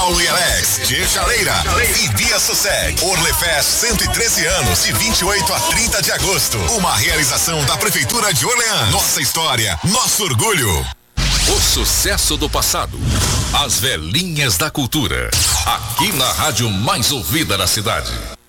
Paulo e Alex, Tia Chaleira e Bia Sussec. Orlefest 113 anos, de 28 a 30 de agosto. Uma realização da Prefeitura de Orleans. Nossa história, nosso orgulho. O sucesso do passado. As velhinhas da cultura. Aqui na rádio mais ouvida da cidade.